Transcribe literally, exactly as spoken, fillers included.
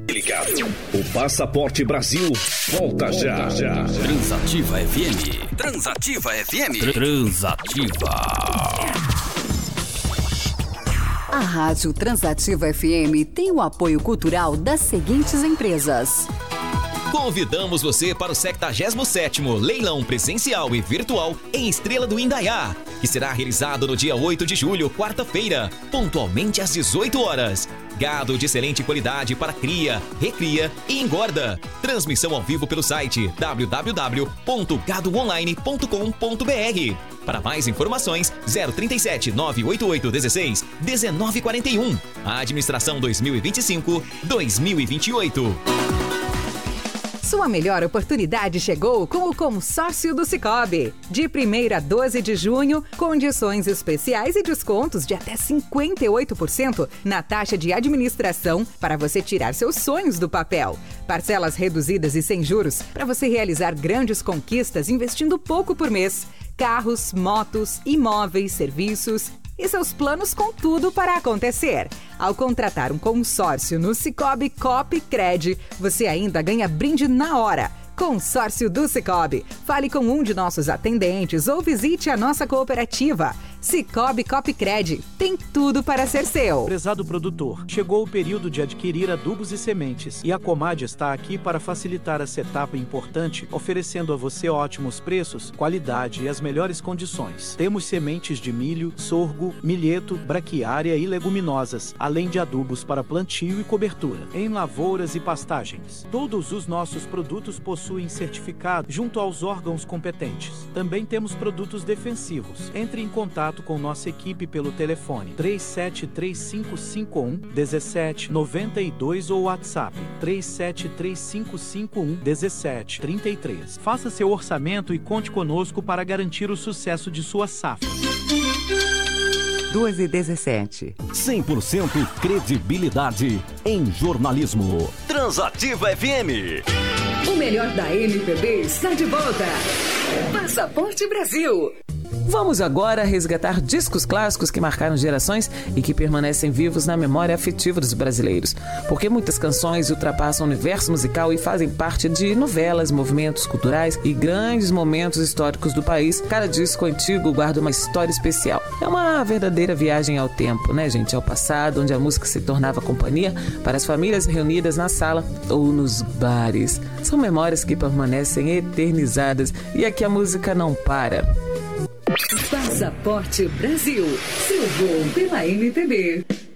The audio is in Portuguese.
Ligado. O Passaporte Brasil volta já. já. Transativa F M. Transativa F M. Transativa. A Rádio Transativa F M tem o apoio cultural das seguintes empresas. Convidamos você para o sexagésimo sétimo Leilão Presencial e Virtual em Estrela do Indaiá, que será realizado no dia oito de julho, quarta-feira, pontualmente às dezoito horas. Gado de excelente qualidade para cria, recria e engorda. Transmissão ao vivo pelo site w w w ponto gado online ponto com ponto b r. Para mais informações, zero trinta e sete, nove oito oito, dezesseis, dezenove quarenta e um. Administração dois mil e vinte e cinco, dois mil e vinte e oito. Sua melhor oportunidade chegou com o consórcio do Sicoob. De primeiro a doze de junho, condições especiais e descontos de até cinquenta e oito por cento na taxa de administração para você tirar seus sonhos do papel. Parcelas reduzidas e sem juros para você realizar grandes conquistas investindo pouco por mês. Carros, motos, imóveis, serviços e seus planos com tudo para acontecer. Ao contratar um consórcio no Sicoob Cop Cred, você ainda ganha brinde na hora. Consórcio do Sicoob. Fale com um de nossos atendentes ou visite a nossa cooperativa. Sicoob Cop Cred tem tudo para ser seu. Prezado produtor, chegou o período de adquirir adubos e sementes e a Comad está aqui para facilitar essa etapa importante, oferecendo a você ótimos preços, qualidade e as melhores condições. Temos sementes de milho, sorgo, milheto, braquiária e leguminosas, além de adubos para plantio e cobertura, em lavouras e pastagens. Todos os nossos produtos possuem certificado junto aos órgãos competentes. Também temos produtos defensivos. Entre em contato com nossa equipe pelo telefone três sete três cinco cinco um, um sete nove dois ou WhatsApp três sete três cinco cinco um, um sete três três. Faça seu orçamento e conte conosco para garantir o sucesso de sua safra. duas e dezessete. cem por cento credibilidade em jornalismo. Transativa F M. O melhor da M P B está de volta. Passaporte Brasil. Vamos agora resgatar discos clássicos que marcaram gerações e que permanecem vivos na memória afetiva dos brasileiros. Porque muitas canções ultrapassam o universo musical e fazem parte de novelas, movimentos culturais e grandes momentos históricos do país. Cada disco antigo guarda uma história especial. É uma verdadeira viagem ao tempo, né, gente? Ao passado, onde a música se tornava companhia para as famílias reunidas na sala ou nos bares. São memórias que permanecem eternizadas e aqui a música não para. Passaporte Brasil, seu voo pela M P B.